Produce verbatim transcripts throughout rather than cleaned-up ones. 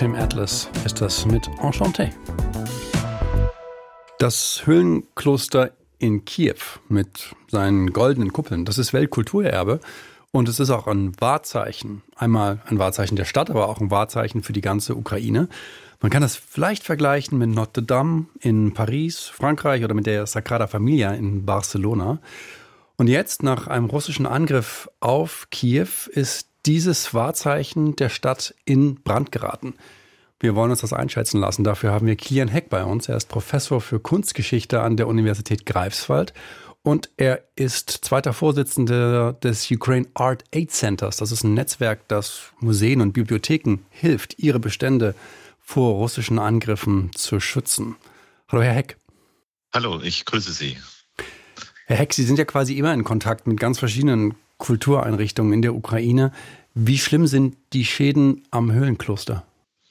Tim Atlas ist das mit Enchanté. Das Höhlenkloster in Kiew mit seinen goldenen Kuppeln, das ist Weltkulturerbe und es ist auch ein Wahrzeichen. Einmal ein Wahrzeichen der Stadt, aber auch ein Wahrzeichen für die ganze Ukraine. Man kann das vielleicht vergleichen mit Notre Dame in Paris, Frankreich oder mit der Sagrada Familia in Barcelona. Und jetzt, nach einem russischen Angriff auf Kiew, ist dieses Wahrzeichen der Stadt in Brand geraten. Wir wollen uns das einschätzen lassen. Dafür haben wir Kilian Heck bei uns. Er ist Professor für Kunstgeschichte an der Universität Greifswald und er ist zweiter Vorsitzender des Ukraine Art Aid Centers. Das ist ein Netzwerk, das Museen und Bibliotheken hilft, ihre Bestände vor russischen Angriffen zu schützen. Hallo, Herr Heck. Hallo, ich grüße Sie. Herr Heck, Sie sind ja quasi immer in Kontakt mit ganz verschiedenen Kultureinrichtungen in der Ukraine. Wie schlimm sind die Schäden am Höhlenkloster?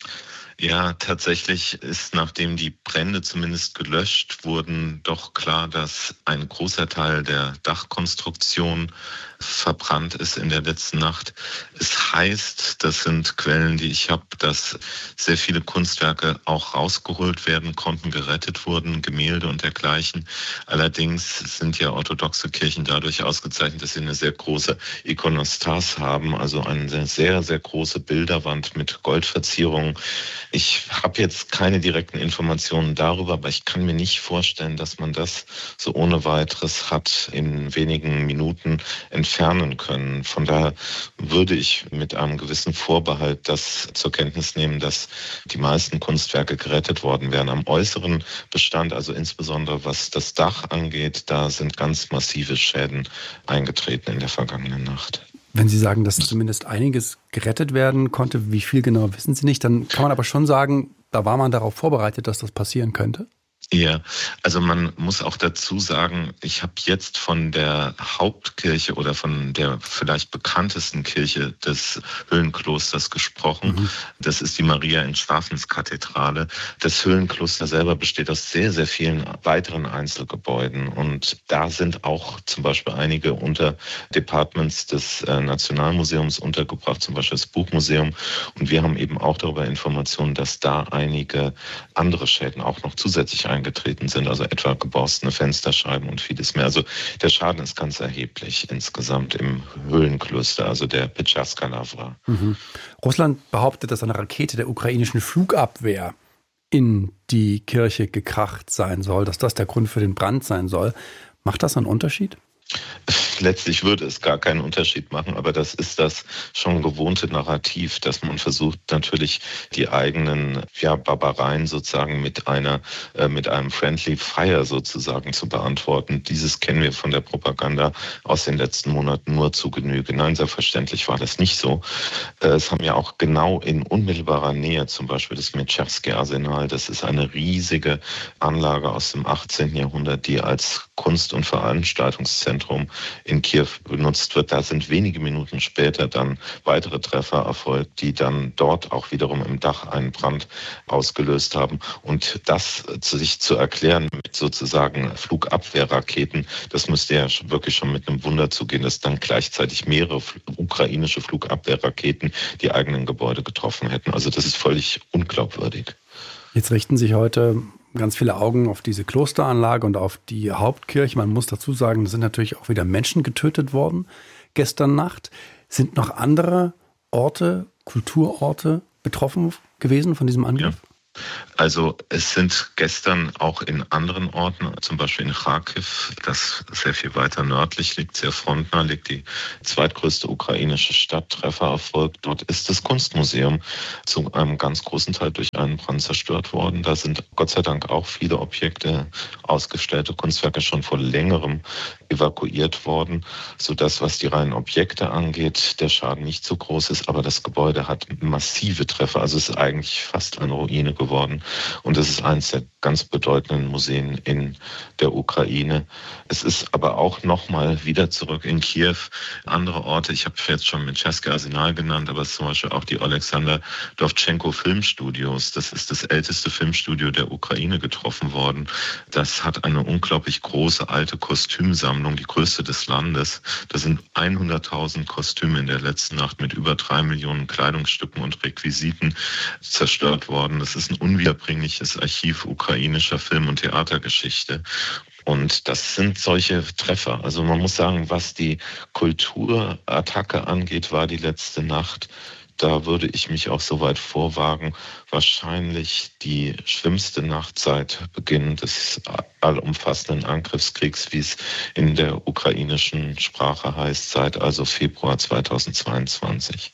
Ja, tatsächlich ist, nachdem die Brände zumindest gelöscht wurden, doch klar, dass ein großer Teil der Dachkonstruktion verbrannt ist in der letzten Nacht. Es heißt, das sind Quellen, die ich habe, dass sehr viele Kunstwerke auch rausgeholt werden konnten, gerettet wurden, Gemälde und dergleichen. Allerdings sind ja orthodoxe Kirchen dadurch ausgezeichnet, dass sie eine sehr große Ikonostas haben, also eine sehr, sehr große Bilderwand mit Goldverzierungen. Ich habe jetzt keine direkten Informationen darüber, aber ich kann mir nicht vorstellen, dass man das so ohne weiteres hat in wenigen Minuten entfernen können. Von daher würde ich mit einem gewissen Vorbehalt das zur Kenntnis nehmen, dass die meisten Kunstwerke gerettet worden wären. Am äußeren Bestand, also insbesondere was das Dach angeht, da sind ganz massive Schäden eingetreten in der vergangenen Nacht. Wenn Sie sagen, dass zumindest einiges gerettet werden konnte, wie viel genau wissen Sie nicht, dann kann man aber schon sagen, da war man darauf vorbereitet, dass das passieren könnte? Ja, also man muss auch dazu sagen, ich habe jetzt von der Hauptkirche oder von der vielleicht bekanntesten Kirche des Höhlenklosters gesprochen. Mhm. Das ist die Maria in Schwafens-Kathedrale. Das Höhlenkloster selber besteht aus sehr, sehr vielen weiteren Einzelgebäuden und da sind auch zum Beispiel einige Unterdepartments des Nationalmuseums untergebracht, zum Beispiel das Buchmuseum. Und wir haben eben auch darüber Informationen, dass da einige andere Schäden auch noch zusätzlich eingetreten sind, also etwa geborstene Fensterscheiben und vieles mehr. Also der Schaden ist ganz erheblich insgesamt im Höhlenkloster, also der Petscherska Lawra. Mhm. Russland behauptet, dass eine Rakete der ukrainischen Flugabwehr in die Kirche gekracht sein soll, dass das der Grund für den Brand sein soll. Macht das einen Unterschied? Letztlich würde es gar keinen Unterschied machen, aber das ist das schon gewohnte Narrativ, dass man versucht natürlich die eigenen ja, Barbareien sozusagen mit einer äh, mit einem Friendly Fire sozusagen zu beantworten. Dieses kennen wir von der Propaganda aus den letzten Monaten nur zu Genüge. Nein, selbstverständlich war das nicht so. Äh, es haben ja auch genau in unmittelbarer Nähe zum Beispiel das Metscherski-Arsenal, das ist eine riesige Anlage aus dem achtzehnten Jahrhundert, die als Kunst- und Veranstaltungszentrum in Kiew benutzt wird. Da sind wenige Minuten später dann weitere Treffer erfolgt, die dann dort auch wiederum im Dach einen Brand ausgelöst haben. Und das sich zu erklären mit sozusagen Flugabwehrraketen, das müsste ja wirklich schon mit einem Wunder zugehen, dass dann gleichzeitig mehrere ukrainische Flugabwehrraketen die eigenen Gebäude getroffen hätten. Also das ist völlig unglaubwürdig. Jetzt richten sich heute ganz viele Augen auf diese Klosteranlage und auf die Hauptkirche. Man muss dazu sagen, es sind natürlich auch wieder Menschen getötet worden gestern Nacht. Sind noch andere Orte, Kulturorte betroffen gewesen von diesem Angriff? Ja. Also es sind gestern auch in anderen Orten, zum Beispiel in Kharkiv, das sehr viel weiter nördlich liegt, sehr frontnah liegt, die zweitgrößte ukrainische Stadt, Treffer erfolgt. Dort ist das Kunstmuseum zu einem ganz großen Teil durch einen Brand zerstört worden. Da sind Gott sei Dank auch viele Objekte, ausgestellte Kunstwerke schon vor längerem evakuiert worden, sodass, was die reinen Objekte angeht, der Schaden nicht so groß ist, aber das Gebäude hat massive Treffer, also es ist eigentlich fast eine Ruine geworden. Und das ist eines der ganz bedeutenden Museen in der Ukraine. Es ist aber auch nochmal wieder zurück in Kiew. Andere Orte, ich habe jetzt schon Menschewski Arsenal genannt, aber es ist zum Beispiel auch die Alexander Dovtchenko Filmstudios. Das ist das älteste Filmstudio der Ukraine getroffen worden. Das hat eine unglaublich große alte Kostümsammlung, die größte des Landes. Da sind hunderttausend Kostüme in der letzten Nacht mit über drei Millionen Kleidungsstücken und Requisiten zerstört worden. Das ist ein unwiederbringliches Archiv ukrainischer Film- und Theatergeschichte. Und das sind solche Treffer. Also man muss sagen, was die Kulturattacke angeht, war die letzte Nacht, da würde ich mich auch so weit vorwagen, wahrscheinlich die schlimmste Nacht seit Beginn des allumfassenden Angriffskriegs, wie es in der ukrainischen Sprache heißt, seit also Februar zweitausendzweiundzwanzig.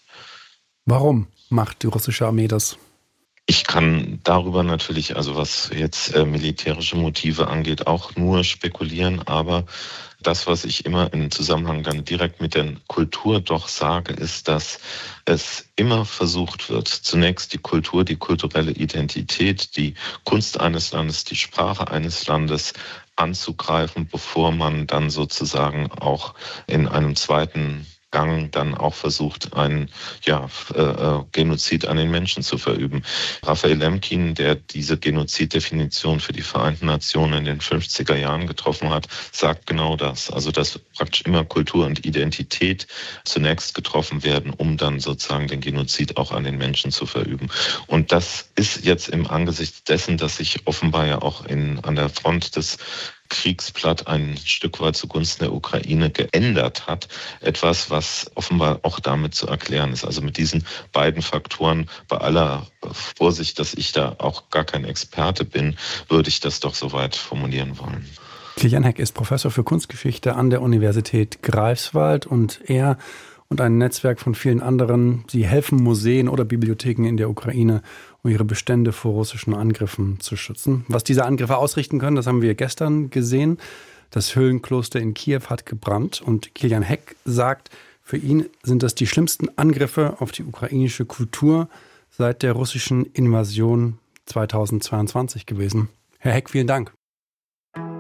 Warum macht die russische Armee das? Ich kann darüber natürlich, also was jetzt äh, militärische Motive angeht, auch nur spekulieren, aber das, was ich immer im Zusammenhang dann direkt mit der Kultur doch sage, ist, dass es immer versucht wird, zunächst die Kultur, die kulturelle Identität, die Kunst eines Landes, die Sprache eines Landes anzugreifen, bevor man dann sozusagen auch in einem zweiten Gang dann auch versucht, einen ja, äh, Genozid an den Menschen zu verüben. Raphael Lemkin, der diese Genoziddefinition für die Vereinten Nationen in den fünfziger Jahren getroffen hat, sagt genau das. Also dass praktisch immer Kultur und Identität zunächst getroffen werden, um dann sozusagen den Genozid auch an den Menschen zu verüben. Und das ist jetzt im Angesicht dessen, dass sich offenbar ja auch in, an der Front des Kriegsblatt ein Stück weit zugunsten der Ukraine geändert hat. Etwas, was offenbar auch damit zu erklären ist. Also mit diesen beiden Faktoren, bei aller Vorsicht, dass ich da auch gar kein Experte bin, würde ich das doch so weit formulieren wollen. Kilian Heck ist Professor für Kunstgeschichte an der Universität Greifswald und er und ein Netzwerk von vielen anderen, sie helfen Museen oder Bibliotheken in der Ukraine, um ihre Bestände vor russischen Angriffen zu schützen. Was diese Angriffe ausrichten können, das haben wir gestern gesehen. Das Höhlenkloster in Kiew hat gebrannt und Kilian Heck sagt, für ihn sind das die schlimmsten Angriffe auf die ukrainische Kultur seit der russischen Invasion zweitausendzweiundzwanzig gewesen. Herr Heck, vielen Dank.